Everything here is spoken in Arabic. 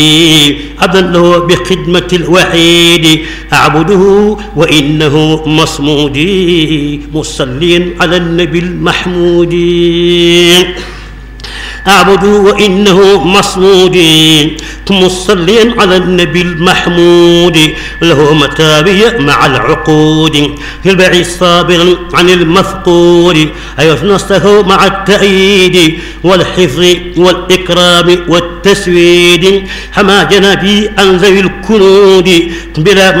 أضله بخدمة الوحيد أعبده وإنه مصمودي مصليا على النبي المحمود أعبد وإنه مصمودي مصليا على النبي المحمود له متابي مع العقود يلبعي صابرا عن المفقود أيصنصه مع التأييد والحفظ والإكرام والتسويد حما جنبي عن ذوي الكنود بلا